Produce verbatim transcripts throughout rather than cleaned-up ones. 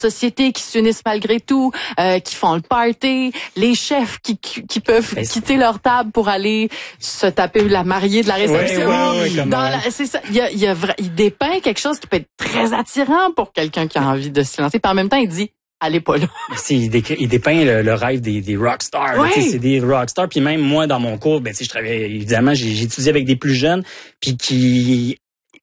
société qui s'unissent malgré tout, euh, qui font le party, les chefs qui qui, qui peuvent ben, quitter leur table pour aller se taper la mariée de la réception. Oui, oui, oui, Dans la, c'est ça. Il y a, il y a il dépeint quelque chose qui peut être très attirant pour quelqu'un qui a envie de se lancer. Puis en même temps, il dit allez pas là. Il, décrit, il dépeint le, le rêve des, des rockstars. Oui. C'est des rockstars. Puis même moi, dans mon cours, ben, je travaillais, évidemment, j'ai, j'ai étudié avec des plus jeunes, puis qui...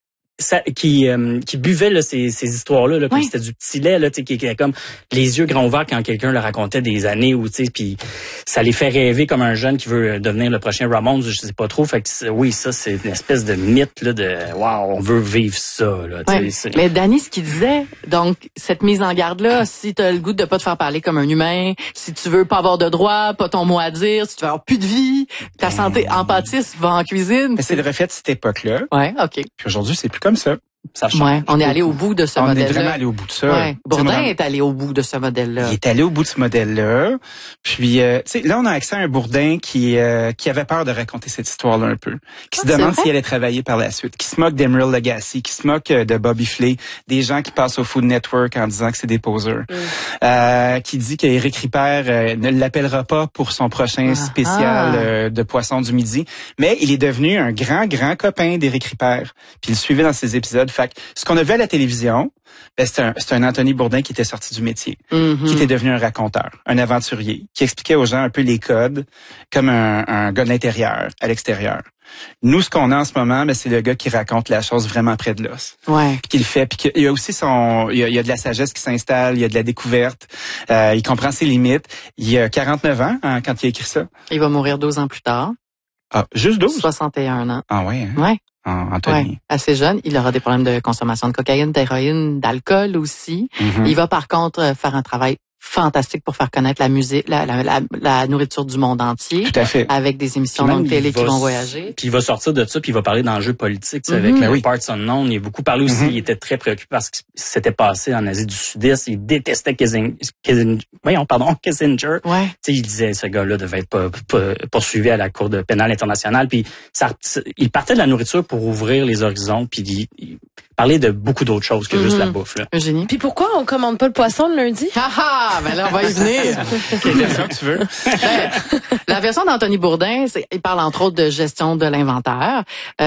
Ça, qui euh, qui buvait là, ces, ces histoires-là, là, puis oui. C'était du petit lait, là, qui était comme les yeux grands ouverts quand quelqu'un le racontait des années, ou puis ça les fait rêver comme un jeune qui veut devenir le prochain Ramones, je sais pas trop. Fait que oui, ça c'est une espèce de mythe là, de wow, on veut vivre ça. Là, oui. Mais Danny, ce qu'il disait, donc cette mise en garde-là, si tu as le goût de pas te faire parler comme un humain, si tu veux pas avoir de droit, pas ton mot à dire, si tu veux avoir plus de vie, ta santé empathiste va en cuisine. Mais c'est le reflet de cette époque-là. Ouais, ok. Puis aujourd'hui, c'est plus comme ça. Ça change. Ouais, on est allé au bout de ce on modèle-là. On est vraiment allé au bout de ça. Ouais. Bourdin est allé au bout de ce modèle-là. Il est allé au bout de ce modèle-là. Puis, euh, tu sais, là, on a accès à un Bourdin qui euh, qui avait peur de raconter cette histoire-là un peu, qui ah, se demande s'il allait travailler par la suite, qui se moque d'Emerald Lagasse, qui se moque de Bobby Flay, des gens qui passent au Food Network en disant que c'est des poseurs, mm. euh, qui dit qu'Éric Ripert euh, ne l'appellera pas pour son prochain ah, spécial ah. Euh, de Poisson du Midi, mais il est devenu un grand, grand copain d'Éric Ripert. Puis il le suivait dans ses épisodes. Fait que ce qu'on a vu à la télévision, ben, c'est un, c'est un Anthony Bourdin qui était sorti du métier, mm-hmm. qui était devenu un raconteur, un aventurier, qui expliquait aux gens un peu les codes, comme un, un gars de l'intérieur, à l'extérieur. Nous, ce qu'on a en ce moment, ben, c'est le gars qui raconte la chose vraiment près de l'os. Ouais. Puis qui le fait. Puis il y a aussi son, il y a, il y a de la sagesse qui s'installe, il y a de la découverte. Euh, il comprend ses limites. Il a quarante-neuf ans hein, quand il a écrit ça. Il va mourir douze ans plus tard. Ah, juste douze? soixante et un ans. Ah ouais. Hein? Ouais. Anthony. Ouais, assez jeune. Il aura des problèmes de consommation de cocaïne, d'héroïne, d'alcool aussi. Mm-hmm. Il va par contre faire un travail fantastique pour faire connaître la musique, la, la, la, la nourriture du monde entier. Tout à fait. Avec des émissions de télé qui vont voyager. Puis il va sortir de ça, puis il va parler d'enjeux politiques, mm-hmm. avec le oui. Parts Unknown. Il a beaucoup parlé aussi. Mm-hmm. Il était très préoccupé parce que s'était passé en Asie du Sud-Est. Il détestait Kissinger. Kissinger voyons, pardon, Kissinger. Ouais. Tu sais, il disait ce gars-là devait être pas, pas, poursuivi à la Cour de pénale internationale. Puis ça, il partait de la nourriture pour ouvrir les horizons. Puis il, il parlait de beaucoup d'autres choses que mm-hmm. juste la bouffe. Là. Eugénie. Puis pourquoi on commande pas le poisson le lundi? Ah ah, ben là on va y venir. Quelle version tu veux? Ben, la version d'Anthony Bourdin, c'est, il parle entre autres de gestion de l'inventaire.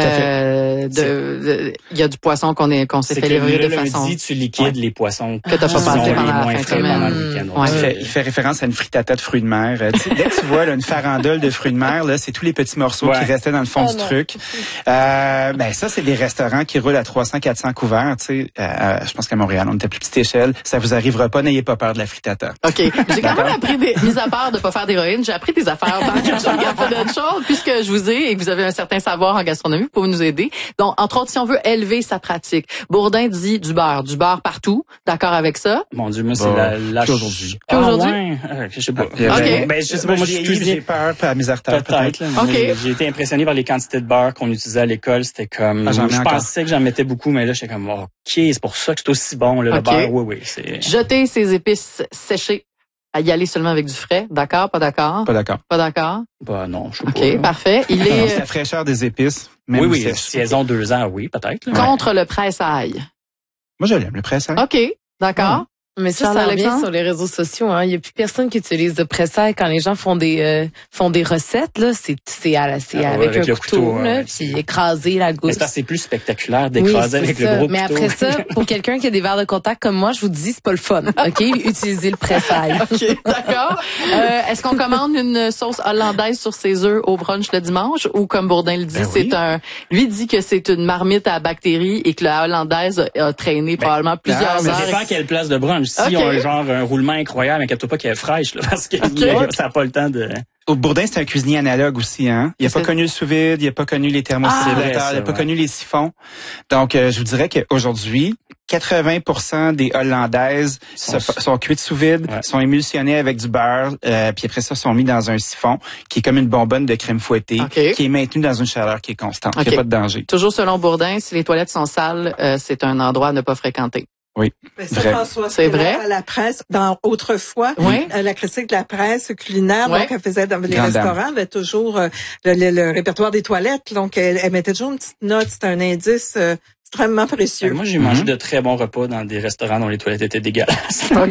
Euh, de, il y a du poisson qu'on est qu'on s'est c'est fait livrer de lundi, façon. Tu liquides ouais. les poissons que t'as pas passé pendant la fin de semaine. Mmh. Ouais. Il, fait, il fait référence à une frittata de fruits de mer. Euh, dès que tu vois là, une farandole de fruits de mer, là, c'est tous les petits morceaux ouais. qui restaient dans le fond oh, du non. truc. Euh, ben ça, c'est des restaurants qui roulent à trois cents, quatre cents couverts. Tu sais, euh, je pense qu'à Montréal, on était à plus petite échelle. Ça vous arrivera pas, n'ayez pas peur de la frittata. Ok, j'ai quand même appris des, mis à part de pas faire d'héroïne, j'ai appris des affaires dans le de choses, puisque je vous ai et que vous avez un certain savoir en gastronomie, vous pouvez nous aider. Donc, entre autres, si on veut élever sa pratique, Bourdin dit du beurre, du beurre partout. D'accord avec ça? Mon Dieu, moi, c'est bon, la, la... Plus aujourd'hui. Plus ah, aujourd'hui? Ouais. Euh, je sais pas. Ah, okay. Ben, je sais pas, moi, je suis j'ai peur, pas à misère peut-être. peut-être là, okay. J'ai été impressionné par les quantités de beurre qu'on utilisait à l'école. C'était comme, ah, je pensais que j'en mettais beaucoup, mais là, j'étais comme, ok, c'est pour ça que c'est aussi bon, là, okay. le beurre. Oui, oui, c'est... Jeter ses épices séchées. À y aller seulement avec du frais. D'accord, pas d'accord? Pas d'accord. Pas d'accord? Bah non, je sais okay, pas. OK, parfait. Il est... C'est la fraîcheur des épices. Même oui, oui, sèche. saison deux ans, oui, peut-être. Là. Contre ouais. le presse-ail. Moi, je l'aime, le presse-ail. OK, d'accord. Mmh. Mais ça, ça revient sur les réseaux sociaux. Hein. Il n'y a plus personne qui utilise de presse-ail quand les gens font des euh, font des recettes. Là, c'est c'est, à la, c'est ah, avec, avec un couteau, couteau là, ouais, puis écraser la gousse. Mais c'est plus spectaculaire d'écraser oui, avec ça. le gros Mais couteau. après ça, pour quelqu'un qui a des verres de contact comme moi, je vous dis, c'est pas le fun. Ok, utilisez le presse-ail. Ok, d'accord. Euh, est-ce qu'on commande une sauce hollandaise sur ses œufs au brunch le dimanche ou comme Bourdin le dit, ben c'est oui. un. Lui dit que c'est une marmite à bactéries et que la hollandaise a traîné ben, probablement plusieurs non, heures. Ça dépend quelle place de brunch. Si okay. on a genre un roulement incroyable, inquiète-toi pas qu'elle est fraîche, là, parce que okay. ça n'a pas le temps de... Au Bourdin, c'est un cuisinier analogue aussi, hein. Il n'a pas connu le sous-vide, il n'a pas connu les thermosimulateurs, ah, il n'a pas ouais. connu les siphons. Donc, euh, je vous dirais qu'aujourd'hui, quatre-vingts pour cent des Hollandaises sont, sont cuites sous vide, ouais. sont émulsionnées avec du beurre, euh, puis après ça, sont mis dans un siphon qui est comme une bonbonne de crème fouettée, okay. qui est maintenue dans une chaleur qui est constante. Okay. Il n'y a pas de danger. Toujours selon Bourdin, si les toilettes sont sales, euh, c'est un endroit à ne pas fréquenter. Oui. Mais ça, vrai. François, c'est vrai. À la presse, dans autrefois, oui. euh, la critique de la presse culinaire, oui. donc elle faisait dans les Grande restaurants, dame. avait toujours euh, le, le, le répertoire des toilettes, donc elle, elle mettait toujours une petite note, c'était un indice, euh, extrêmement précieux. Ben, moi, j'ai mangé mm-hmm. de très bons repas dans des restaurants dont les toilettes étaient dégueulasses.